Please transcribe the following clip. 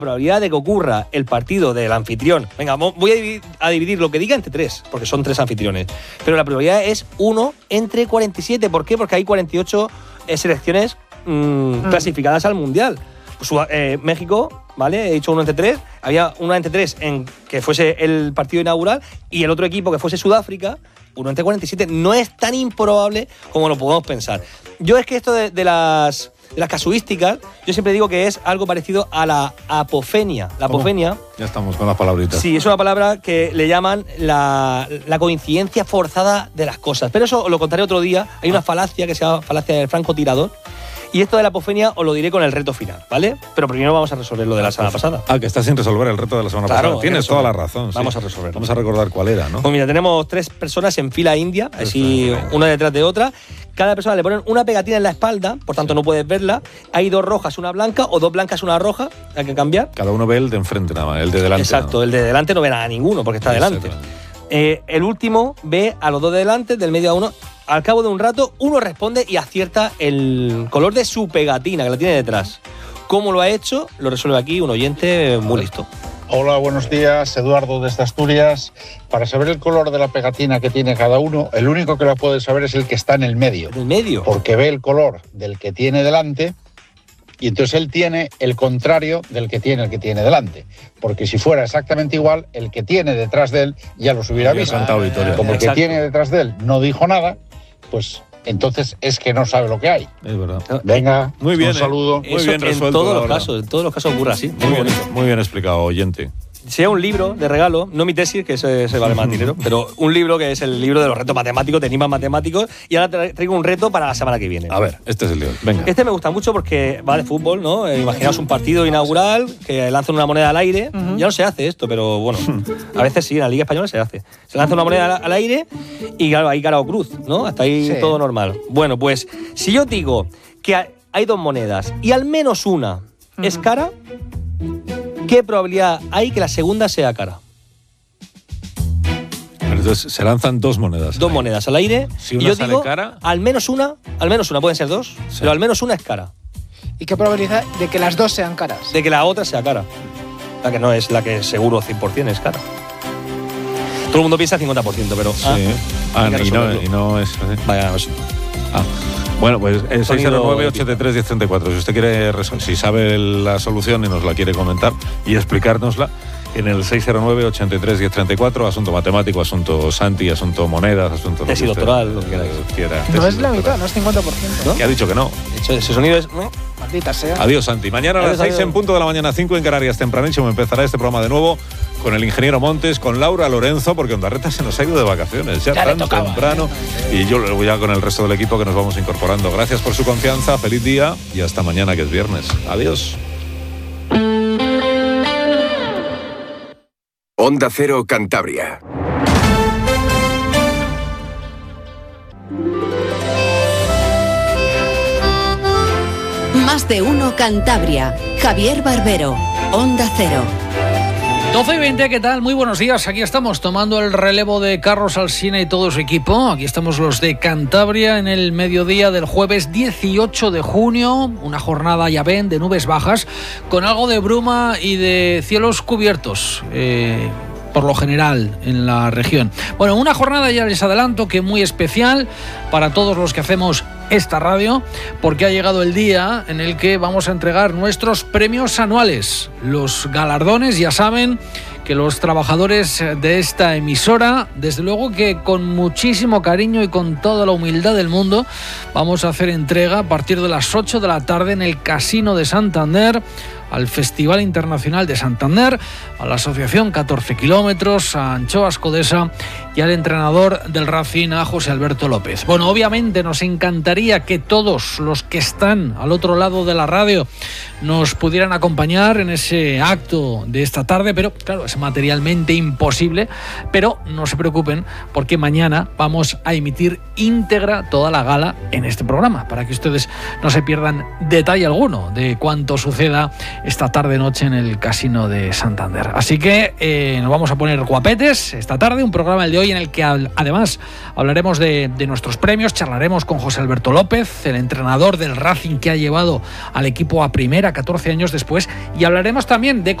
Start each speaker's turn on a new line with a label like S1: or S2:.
S1: probabilidad de que ocurra el partido del anfitrión, venga, voy a dividir lo que diga entre 3, porque son 3 anfitriones, pero la probabilidad es 1 entre 47. ¿Por qué? Porque hay 48 selecciones clasificadas al Mundial. Pues, México, ¿vale? He dicho 1 entre 3, había 1 entre 3 en que fuese el partido inaugural y el otro equipo que fuese Sudáfrica, 1 entre 47. No es tan improbable como lo podemos pensar. Yo es que esto de las casuísticas, yo siempre digo que es algo parecido a la apofenia. La apofenia...
S2: Ya estamos con las palabritas.
S1: Sí, es una palabra que le llaman la coincidencia forzada de las cosas. Pero eso os lo contaré otro día. Hay una falacia que se llama falacia del francotirador. Y esto de la apofenia os lo diré con el reto final, ¿vale? Pero primero vamos a resolver lo de la semana pasada.
S2: Que está sin resolver el reto de la semana pasada. Tienes toda la razón.
S1: Vamos a resolver.
S2: Vamos a recordar cuál era, ¿no?
S1: Pues mira, tenemos 3 personas en fila india, así una detrás de otra. Cada persona le ponen una pegatina en la espalda, por tanto no puedes verla. Hay 2 rojas, una blanca, o 2 blancas, una roja. Hay que cambiar.
S2: Cada uno ve el de enfrente nada más, el de delante.
S1: Exacto,
S2: ¿no?
S1: El de delante no ve nada a ninguno porque está delante. El último ve a los 2 de delante, del medio a uno. Al cabo de un rato, uno responde y acierta el color de su pegatina, que la tiene detrás. ¿Cómo lo ha hecho? Lo resuelve aquí un oyente muy listo.
S3: Hola, buenos días, Eduardo desde Asturias. Para saber el color de la pegatina que tiene cada uno, el único que la puede saber es el que está en el medio.
S1: ¿En el medio?
S3: Porque ve el color del que tiene delante y entonces él tiene el contrario del que tiene el que tiene delante. Porque si fuera exactamente igual, el que tiene detrás de él ya los hubiera visto. Como el que tiene detrás de él no dijo nada, pues entonces es que no sabe lo que hay.
S2: Es verdad.
S3: Venga,
S2: muy bien,
S3: un saludo.
S2: Muy bien resuelto.
S1: En todos los casos ocurre así.
S2: Muy bien explicado, oyente.
S1: Sea un libro de regalo, no mi tesis, que se vale más dinero, pero un libro que es el libro de los retos matemáticos, de enigmas matemáticos, y ahora traigo un reto para la semana que viene.
S2: A ver, este es el libro. Venga.
S1: Este me gusta mucho porque va de fútbol, ¿no? Imaginaos un partido inaugural que lanzan una moneda al aire. Ya no se hace esto, pero bueno, a veces sí, en la Liga Española se hace. Se lanza una moneda al aire y claro, hay cara o cruz, ¿no? Hasta ahí todo normal. Bueno, pues si yo digo que hay 2 monedas y al menos una es cara, ¿qué probabilidad hay que la segunda sea cara?
S2: Entonces se lanzan 2 monedas.
S1: 2 monedas al aire.
S2: Si una
S1: y yo
S2: sale
S1: digo,
S2: cara,
S1: al menos una, pueden ser 2, pero al menos una es cara.
S4: ¿Y qué probabilidad de que las 2 sean caras?
S1: De que la otra sea cara. La que no es la que seguro 100% es cara. Todo el mundo piensa 50%, pero...
S2: Sí. Y no es...
S1: Vaya, no sé.
S2: Bueno, pues 609-83-1034. Si usted quiere, si sabe la solución y nos la quiere comentar y explicárnosla, en el 609-83-1034, asunto matemático, asunto Santi, asunto monedas, asunto...
S1: Tesis doctoral, lo que quiera.
S4: No es la mitad, no es 50%.
S1: ¿No?
S2: Que ha dicho que no.
S1: Ese sonido es...
S4: Maldita sea.
S2: Adiós, Santi. Mañana a las 6 en punto de la mañana, 5 en Canarias, tempranísimo, empezará este programa de nuevo con el ingeniero Montes, con Laura Lorenzo, porque Ondarreta se nos ha ido de vacaciones ya tan temprano. Y yo luego ya con el resto del equipo que nos vamos incorporando. Gracias por su confianza, feliz día y hasta mañana, que es viernes. Adiós.
S5: Onda Cero Cantabria.
S6: Más de uno Cantabria. Javier Barbero, Onda Cero.
S7: 12:20, ¿qué tal? Muy buenos días. Aquí estamos tomando el relevo de Carlos Alsina y todo su equipo. Aquí estamos los de Cantabria en el mediodía del jueves 18 de junio. Una jornada, ya ven, de nubes bajas, con algo de bruma y de cielos cubiertos. Por lo general en la región. Bueno, una jornada, ya les adelanto, que muy especial para todos los que hacemos esta radio, porque ha llegado el día en el que vamos a entregar nuestros premios anuales. Los galardones, ya saben que los trabajadores de esta emisora, desde luego que con muchísimo cariño y con toda la humildad del mundo, vamos a hacer entrega a partir de las 8 de la tarde en el Casino de Santander, al Festival Internacional de Santander, a la Asociación 14 Kilómetros, a Anchoas Codesa y al entrenador del Racing, a José Alberto López. Bueno, obviamente nos encantaría que todos los que están al otro lado de la radio nos pudieran acompañar en ese acto de esta tarde, pero claro, es materialmente imposible, pero no se preocupen porque mañana vamos a emitir íntegra toda la gala en este programa, para que ustedes no se pierdan detalle alguno de cuanto suceda esta tarde-noche en el Casino de Santander. Así que nos vamos a poner guapetes esta tarde, un programa el de hoy en el que además hablaremos de nuestros premios, charlaremos con José Alberto López, el entrenador del Racing que ha llevado al equipo a primera 14 años después, y hablaremos también de